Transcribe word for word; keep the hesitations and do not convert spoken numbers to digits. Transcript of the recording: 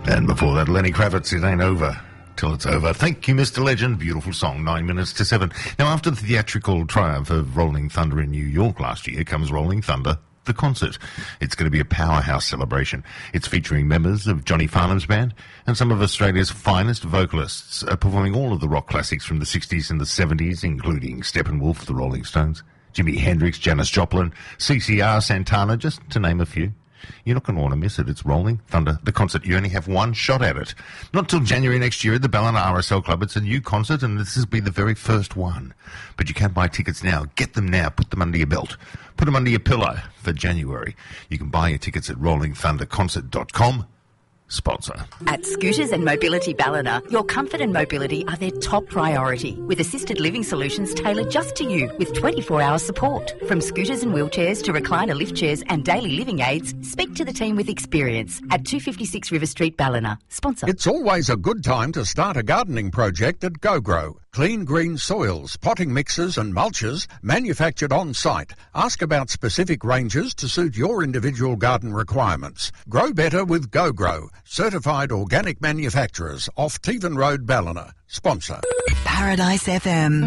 And before that, Lenny Kravitz, It Ain't Over Till It's Over. Thank you, Mister Legend. Beautiful song, nine minutes to seven. Now, after the theatrical triumph of Rolling Thunder in New York last year comes Rolling Thunder, the concert. It's going to be a powerhouse celebration. It's featuring members of Johnny Farnham's band and some of Australia's finest vocalists, uh, performing all of the rock classics from the sixties and the seventies, including Steppenwolf, the Rolling Stones, Jimi Hendrix, Janis Joplin, C C R, Santana, just to name a few. You're not going to want to miss it. It's Rolling Thunder, the concert. You only have one shot at it. Not till January next year at the Ballina R S L Club. It's a new concert, and this will be the very first one. But you can buy tickets now. Get them now. Put them under your belt. Put them under your pillow for January. You can buy your tickets at rolling thunder concert dot com. Sponsor. At Scooters and Mobility Ballina, your comfort and mobility are their top priority, with assisted living solutions tailored just to you with twenty-four hour support. From scooters and wheelchairs to recliner lift chairs and daily living aids, speak to the team with experience at two fifty-six River Street, Ballina. Sponsor. It's always a good time to start a gardening project at GoGrow. Clean green soils, potting mixes and mulches manufactured on site. Ask about specific ranges to suit your individual garden requirements. Grow better with GoGrow. Certified organic manufacturers off Tevan Road, Ballina. Sponsor. Paradise F M.